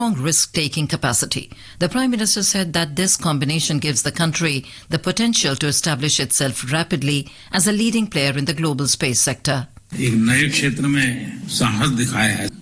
strong risk-taking capacity. The Prime Minister said that this combination gives the country the potential to establish itself rapidly as a leading player in the global space sector. एक नए क्षेत्र में साहस दिखाया है